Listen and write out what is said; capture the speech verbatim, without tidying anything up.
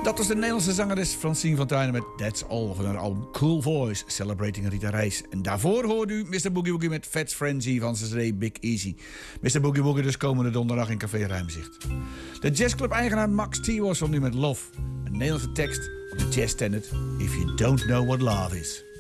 Dat was de Nederlandse zangeres Francine van Tuinen met That's All van haar album Cool Voice, Celebrating Rita Reis. En daarvoor hoorde u mister Boogie Woogie met Fats Frenzy van zijn C D Big Easy. mister Boogie Woogie dus komende donderdag in Café Ruimzicht. De jazzclub-eigenaar Max T. was van nu met Love. Een Nederlandse tekst op de jazz standard If You Don't Know What Love Is.